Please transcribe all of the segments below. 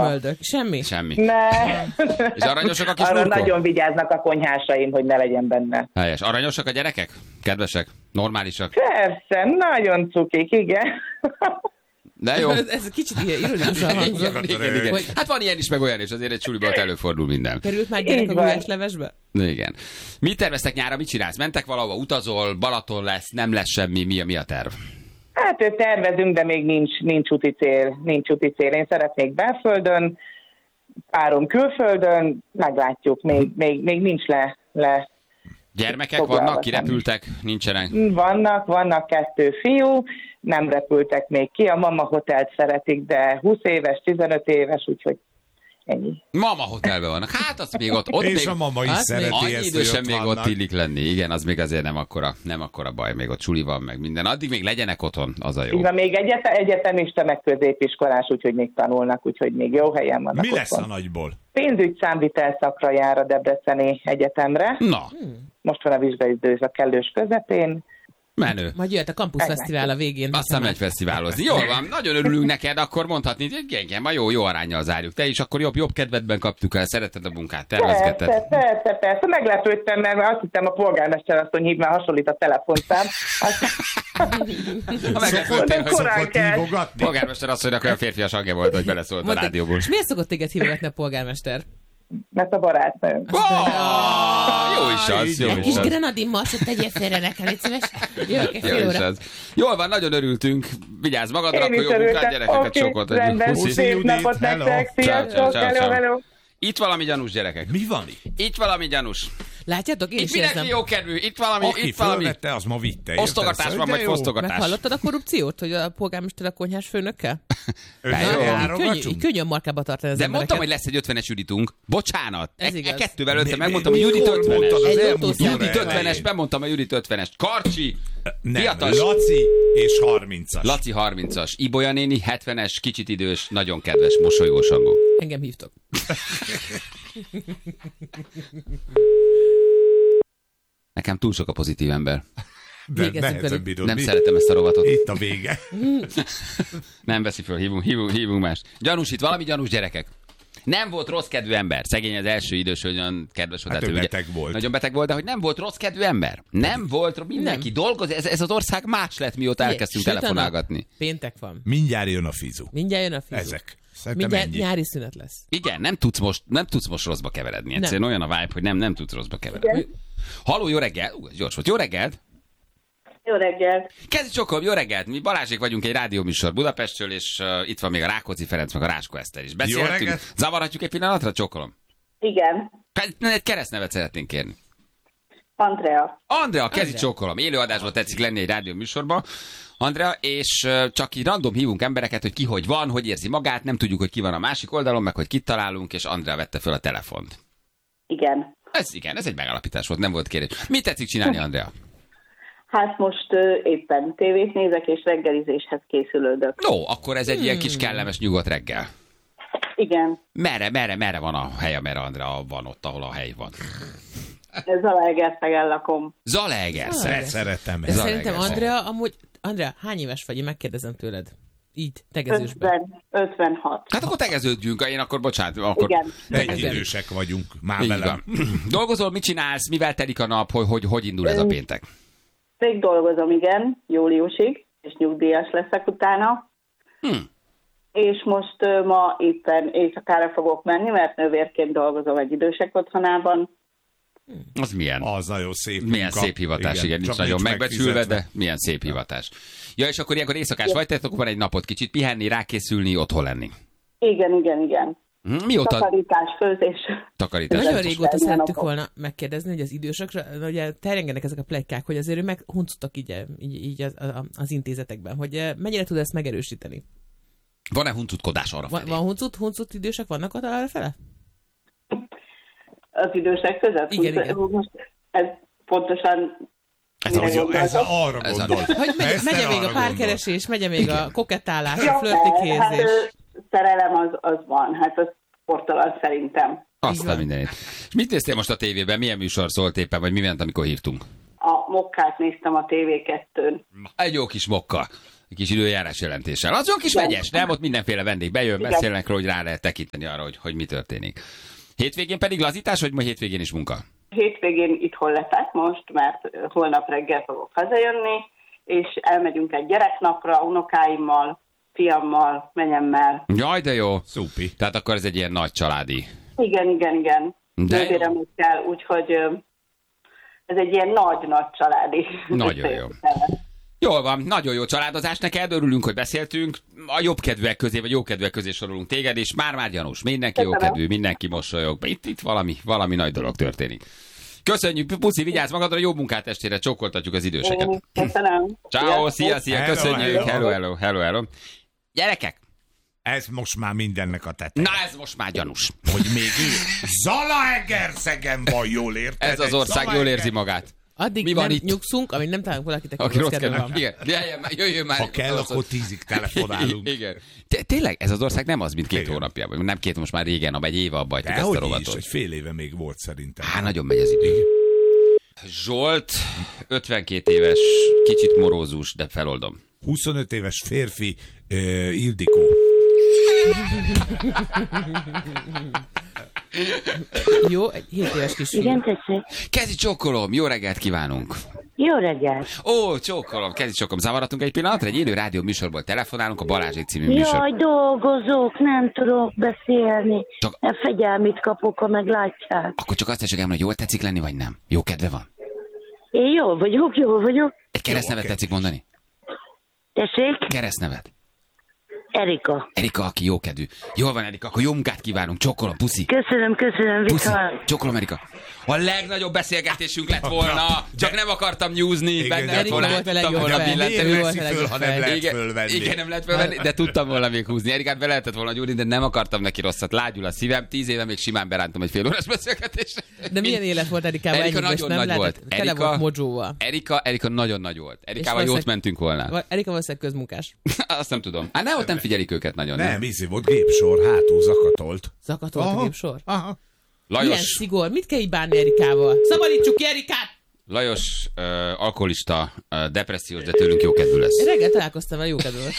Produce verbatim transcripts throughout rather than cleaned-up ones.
Höldök. Semmi? Semmi. Ne. És aranyosak a kis Arra burkok? nagyon vigyáznak a konyhásaim, hogy ne legyen benne. Helyes. Aranyosak a gyerekek? Kedvesek? Normálisak? Persze, nagyon cukik, igen. De jó. Ez, ez kicsit ilyen ironikusan hangzott. Igen, igen. Hát van ilyen is, meg olyan is, azért egy suliban előfordul minden. Került már gyerek a gulyáslevesbe? Igen. Mit terveztek nyára, mit csinálsz? Mentek valahova, utazol, Balaton lesz, nem lesz semmi, mi a, mi a terv? Hát tervezünk, de még nincs, nincs úti cél, nincs úti cél. Én szeretnék belföldön, párom külföldön, meglátjuk, még, még, még nincs le, le. Gyermekek vannak, kirepültek, nincsenek? Vannak, vannak kettő fiú, nem repültek még ki, a mama hotelt szeretik, de húsz éves, tizenöt éves, úgyhogy ennyi. Mama hotelben vannak, hát az még ott... ott és még, a mama is hát szereti annyi ezt, idősen még vannak. ott illik lenni, igen, az még azért nem akkora, nem akkora baj, még ott suli van, meg minden. Addig még legyenek otthon, az a jó. Így van, még egyetem, egyetemista, meg középiskolás, úgyhogy még tanulnak, úgyhogy még jó helyen vannak. Mi otthon. lesz a nagyból? Pénzügy számvitel szakra jár a Debreceni Egyetemre. Na. Most van a vizsgai időszak kellős közepén. Menő. Majd jöhet a Campus Fesztivál a végén. Aztán megy fesztiválozni. Jól van, nagyon örülünk neked, akkor mondhatni, hogy igen, ma jó, jó aránnyal zárjuk. Te is akkor jobb, jobb kedvedben kaptuk el, szereted a munkát, tervezgeted. Persze, persze, persze, meglepődtem, mert azt hittem a polgármester asszony hív, mert hasonlít a telefonszám. Ha meglepődtél, hogy Szokott hívogatni? polgármester asszonynak olyan férfias hangja volt, hogy beleszólt a rádióból. És miért szokott téged hívogatni a polgármester? Mert a barátnőm. Oh, jó is az, jó Egy is kis az. grenadin marsot tegyél félre nekem, légy szíves. Jövök egy Jó fél is óra. az. Jól van, nagyon örültünk. Vigyázz magadra, Én akkor is jó munkát, örültem. gyerekeket Oké, sokat. rendben, Puszi. szép napot Hello. nektek, Ciao, ciao, sziasztok, ciao, hello, ciao. hello. Itt valami gyanús, gyerekek. Mi van itt? Itt valami gyanús. Látjátok, én Itt is mindenki érzem. jó kedvű. Itt valami, Aki itt valami fölvette, az ma vitte. osztogatás érted? van, De vagy jó. fosztogatás. Meghallottad a korrupciót, hogy a polgármester a konyhás főnökkel? Össze jó. Könnyű, járogatsunk? könnyű a markába tartani az De embereket. mondtam, hogy lesz egy ötvenes Juditunk. Bocsánat. Ez E, igaz. e kettővel előtte Mi- megmondtam, hogy mi- Judit jól ötvenes. mondtad az Egy elmúlt autószám. óra Judit ötvenes, elején. bemondtam a Judit ötvenes. Karcsi, Nem, fiatas. Laci és harmincas. Laci harmincas. Ibolya néni hetvenes, kicsit idős, nagyon kedves, mosolygós hangú. Engem hívtok. Nekem túl sok a pozitív ember. De Végezzünk nehezen velük. bírod. Nem Mi? szeretem ezt a rovatot. Itt a vége. Nem veszi föl, hívunk, hívunk, hívunk más. Gyanús itt, valami gyanús, gyerekek. Nem volt rossz kedvű ember. Szegény az első idős, hogy olyan kedves volt. Hát Tehát ő ugye beteg volt. Nagyon beteg volt, de hogy nem volt rossz kedvű ember. Nem volt, mindenki dolgozik. Ez, ez az ország más lett, mióta elkezdtünk Sőt, a telefonálgatni. nap. Péntek van. Mindjárt jön a fizu. Mindjárt jön a fizu. Ezek. Szerintem Mindjárt ennyi. nyári szünet lesz. Igen, nem tudsz most, nem tudsz most rosszba keveredni. Egyszerűen olyan a vibe, hogy nem, nem tudsz rosszba keveredni. Halló, jó reggel. Ú, ez gyors volt. Jó reggelt. Jó reggelt! Kezdj csokolom, jó reggelt! Mi Balázsék vagyunk, egy rádióműsor Budapestről, és uh, itt van még a Rákóczi Ferenc, meg a Ráskó Eszter is. Beszélhetünk? reggelt! Zavarhatjuk egy pillanatra, csokolom? Igen, Egy keresztnevet szeretnénk kérni. Andrea. Andrea, kezdj csokolom. Élőadásban tetszik lenni egy rádióműsorban. Andrea, és uh, csak így random hívunk embereket, hogy ki hogy van, hogy érzi magát, nem tudjuk, hogy ki van a másik oldalon, meg hogy kit találunk, és Andrea vette föl a telefont. Igen. Ez igen, ez egy megállapítás volt, nem volt kérdés. Mit tetszik csinálni, Andrea? Hát most ö, éppen tévét nézek, és reggelizéshez készülődök. No, akkor ez egy ilyen kis kellemes nyugodt reggel. Igen, Merre, merre, merre van a hely, amerre Andrea van ott, ahol a hely van? Zalaegerszegen lakom. Zalaegerszeg. Szeret, szeretem De ezt. szerintem Zalaegerszeg. Andrea, amúgy, Andrea, hány éves vagy? Én megkérdezem tőled. Így, tegezősben. ötven, ötvenhat. Hát akkor tegeződjünk, én akkor bocsánat, akkor... Igen. Egy idősek vagyunk. Már Így velem. van. Dolgozol, mit csinálsz, mivel telik a nap, hogy hogy, hogy indul ez a péntek? Még dolgozom, igen, júliusig, és nyugdíjas leszek utána. Hm. És most ö, ma éppen éjszakára fogok menni, mert nővérként dolgozom egy idősek otthonában. Az milyen? Az nagyon szép Milyen munka. szép hivatás, igen, igen nincs csak nagyon megbecsülve, megfizetve. de milyen szép hivatás. Ja, és akkor ilyenkor éjszakás vagy, tehát akkor van egy napot kicsit pihenni, rákészülni, otthon lenni. Igen, igen, igen. Hm, mióta Takarítás, főzés. takarítás? Nagyon Ez régóta is szerettük napok. volna megkérdezni, hogy az idősökre, ugye terjengenek ezek a pletykák, hogy azért ő meghuncutak így, így, így az, az intézetekben, hogy eh, mennyire tud ezt megerősíteni? Van-e huncutkodás arra Van, felé? van huncut, huncut idősek vannak ott arra fele? Az idősek között? Igen, Húsz- igen. Most ez pontosan... Ez mire az- Jó, ez gondoltok? arra Ez a- gondolt. Hogy megy, Eszter megye még arra a párkeresés, megye még a kokettálás, a Ja, hát, flörtikézés. ö, szerelem az, az van, hát az sportalat szerintem. Azt a mindenit. És mit néztél most a tévében? Milyen műsor szólt éppen, vagy mi ment, amikor hívtunk? A mokkát néztem a té vé kettőn. Egy jó kis mokka. kis időjárás jelentéssel. Az jó kis vegyes, nem? Ott mindenféle vendég bejön, Igen. beszélnek róla, hogy rá lehet tekinteni arra, hogy, hogy mi történik. Hétvégén pedig lazítás, vagy ma hétvégén is munka? Hétvégén itthon leszek most, mert holnap reggel fogok hazajönni, és elmegyünk egy gyereknapra, unokáimmal, fiammal, menyemmel. Jaj, de jó. Szupi. Tehát akkor ez egy ilyen nagy családi. Igen, igen, igen. De jó. Nővéremekkel, úgyhogy ö, ez egy ilyen nagy-nagy családi. Nagyon jó. Jól van, nagyon jó családozás neked, örülünk, hogy beszéltünk. A jobbkedvűek közé, vagy jókedvűek közé sorolunk téged, és már-már gyanús. Mindenki jókedvű, mindenki mosolyog. Itt, itt valami, valami nagy dolog történik. Köszönjük, Puszi, vigyázz magadra, jó munkát estére, csókoltatjuk az időseket. Én köszönöm. Ciao, szia, szia, Hello, köszönjük. hello. Hello, hello, hello, hello. Gyerekek, Ez most már mindennek a tete. na ez most már gyanús. Hogy még ő Zalaegerszegen van, jól érted? Ez az Egy ország jól Zalaeger- érzi magát. Addig Mi van nem itt? nyugszunk, amíg nem találunk valakit, aki Aki rossz rossz kedve kedve. van. Igen, jöjjön már, jöjjön már. Ha kell, akkor tízig telefonálunk. Igen. Té- Tényleg, ez az ország nem az, mint két Igen. hónapja. vagy Nem két, most már régen, abban egy éve abba hagytuk ezt a Dehogy is, rovatot. egy fél éve még volt szerintem. Há, nagyon megy az idő. Zsolt, ötvenkét éves, kicsit morózus, de feloldom. huszonöt éves férfi, uh, Ildikó. Jó, egy hét éves kisfiú. Igen, tessék. Kezi csókolom, jó reggelt kívánunk. Jó reggelt. Ó, csókolom, kezi csókolom. Zavaratunk egy pillanatra, egy élő rádió műsorból telefonálunk, a Balázsék című műsor. Jaj, dolgozok, nem tudok beszélni. Csak- Csak... Fegyelmit kapok, ha meglátják. Akkor csak azt tessék el, hogy jól tetszik lenni, vagy nem? Jó kedve van? Én jó vagyok, jó vagyok. Egy keresztnevet tetszik mondani? Tessék? Keresztnevet. Erika. Erika, aki jókedvű. Jól van, Erika, akkor jó munkát kívánunk. Csókolom, puszi. Köszönöm, köszönöm, Puszi. viszont. Csókolom, Erika. A legnagyobb beszélgetésünk lett volna, csak nem akartam nyúzni, Igen, benne lett Erika volna, volt a tudtam legjobb volna fej. billenteni. Ő Miért volt veszi a föl, legjobb ha nem fej. lehet Igen, fölvenni? igen, nem lehet fölvenni, de tudtam volna még húzni. Erikát be lehetett volna gyúrni, de nem akartam neki rosszat. Lágyul a szívem, tíz éve még simán berántom egy fél órás beszélgetésre. De milyen élet volt Erikával? Erika Ennyi, most nagyon nem nagy lehetett- volt. Tele Erika- volt modzsóval. Erika, Erika nagyon nagy volt. Erikával És jót valószínűleg- mentünk volna. Erika valószínűleg közmunkás. Azt nem tudom. Hát ne, ott nem figyelik őket nagyon. Nem, ízi volt gépsor, hátul zakatolt. Zakatolt a Aha, gépsor. Aha. Milyen Lajos, szigor? Mit kell így bánni Erikával? Szabadítsuk ki Erikát! Lajos uh, alkoholista, uh, depressziós, de tőlünk jókedvű lesz. Reggel találkoztam vele, jó kedves.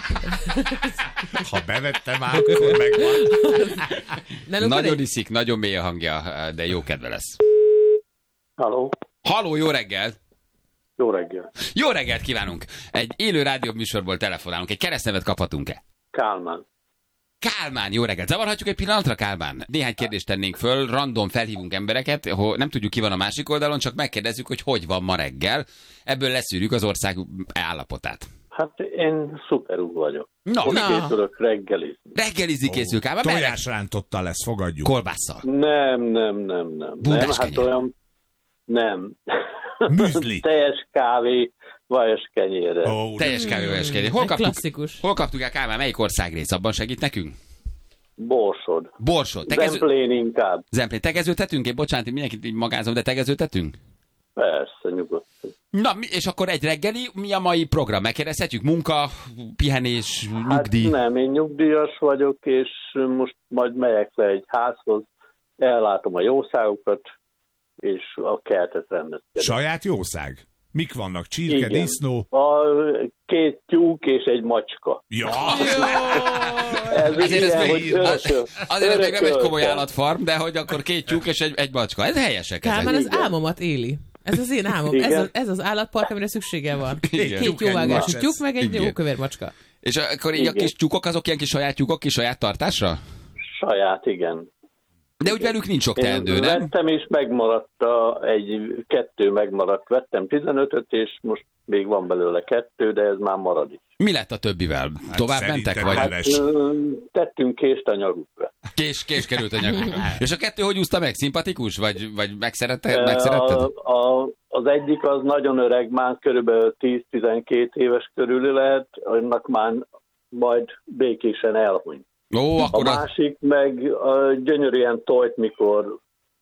Ha bevettem már, akkor megvan. Nálunk van Nagyon egy... iszik, nagyon mély a hangja, uh, de jókedve lesz. Halló, Haló, jó reggelt! jó reggel. Jó reggelt kívánunk! Egy élő rádió műsorból telefonálunk. Egy keresztnevet kaphatunk-e? Kálmán. Kálmán, jó reggelt! Zavarhatjuk egy pillanatra, Kálmán? Néhány kérdést tennénk föl, random felhívunk embereket, ho- nem tudjuk ki van a másik oldalon, csak megkérdezzük, hogy hogy van ma reggel. Ebből leszűrjük az ország állapotát. Hát én szuperú vagyok. Na, Most na. készülök reggelizni. reggelizni készül, Kálmán. Merre? Tojásrántotta lesz, fogadjuk. Kolbásszal. Nem, nem, nem, nem. Bundás nem, hát kenyér. olyan... Nem. Műzli. Teljes kávé, vajas kenyérre. Ó, de- Teljes kávéveskedés. Hol Egy kaptuk, klasszikus. hol kaptuk el, Kálmán? Melyik országrész? Abban segít nekünk? Borsod. Borsod. Tegező... Zemplén inkább. Zemplén. Tegezőtetünk? Én bocsánat, én mindenkit így magázom, de tegezőtetünk? Persze, nyugodtan. Na, mi- és akkor egy reggeli, mi a mai program? Megkérdezhetjük? Munka, pihenés, Hát nyugdíj? nem, én nyugdíjas vagyok, és most majd megyek le egy házhoz, ellátom a jószágokat, és a kertet rendezkedem. Saját jószág? Mik vannak? Csirke, Igen. disznó? A két tyúk és egy macska. Ja! Ez Ezért ez ilyen, még- hogy örököl, Azért ez még nem egy komoly örököltem. állatfarm, de hogy akkor két tyúk és egy, egy macska. Ez helyesek ezek. Kálmán az Igen. álmomat éli. Ez az én álmom. Igen. Ez az, ez az állatpark, amire szüksége van. Igen. Két jóvágású Igen. tyúk, meg egy Igen. jó kövér macska. És akkor így a Igen. kis tyúkok, azok ilyen kis saját tyúkok, kis saját tartásra? Saját, igen. De úgy velük nincs sok Én teendő, nem? vettem, és megmaradt a, egy, kettő megmaradt. Vettem tizenötöt, és most még van belőle kettő, de ez már marad is. Mi lett a többivel? Hát Tovább szerintem mentek? Vagy hát- Üres. Ö, Tettünk kést a nyakukra. kés, kés került a nyakukra? És a kettő hogy úszta meg? Szimpatikus? Vagy, vagy megszerette, megszeretted? A, a, az egyik az nagyon öreg, már körülbelül tíz-tizenkét éves körül lehet, annak már majd békésen elhunyt. Ó, A akkor a... másik meg a gyönyörűen tojt, mikor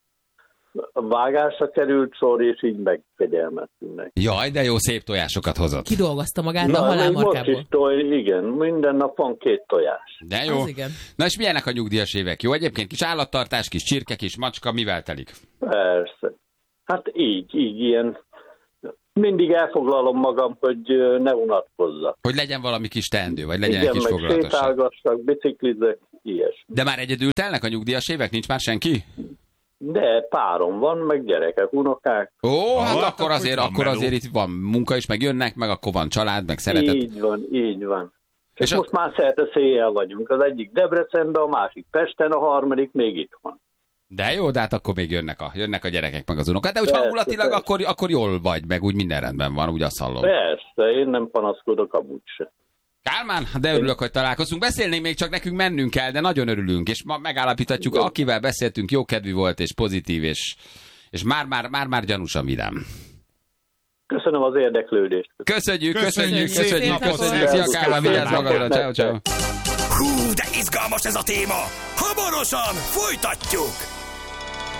vágásra került sor, és így megkegyelmettünk neki. Jaj, de jó, szép tojásokat hozott. Kidolgozta magát a Na, még most halálmarkából. is toj, igen, minden nap van két tojás. De jó. Az igen. Na és milyenek a nyugdíjas évek? Jó, egyébként kis állattartás, kis csirke, kis macska, mivel telik? Persze. Hát így, így ilyen mindig elfoglalom magam, hogy ne unatkozzak. Hogy legyen valami kis teendő, vagy legyen Igen, egy kis meg foglalatosság. sétálgassak, biciklizek, ilyesmi. De már egyedül telnek a nyugdíjas évek? Nincs már senki? De párom van, meg gyerekek, unokák. Ó, hát hát akkor akkor azért, van akkor meló. azért itt van munka is, meg jönnek, meg akkor van család, meg szeretet. Így van, így van. És És a- most már szerte széjjel vagyunk. Az egyik Debrecenben, a másik Pesten, a harmadik még itthon. De jó, de hát akkor még jönnek a, jönnek a gyerekek, meg az unokák. De úgy Persze, hangulatilag persze. akkor, akkor jól vagy, meg úgy minden rendben van, úgy azt hallom. Persze, én nem panaszkodok amúgy se. Kálmán, de örülök, hogy találkozunk. Beszélnénk még, csak nekünk mennünk kell, de nagyon örülünk, és ma megállapíthatjuk, akivel beszéltünk, jókedvű volt, és pozitív, és, és már-már, már-már gyanúsan vidám. Köszönöm az érdeklődést. Köszönjük, köszönjük, Köszönjük, szép köszönjük, napot, köszönjük. Szia szervusz, Kálmán, vigyázz Kálmán. magadra, ciao, ciao. Hú, de izgalmas ez a téma! Hamarosan folytatjuk!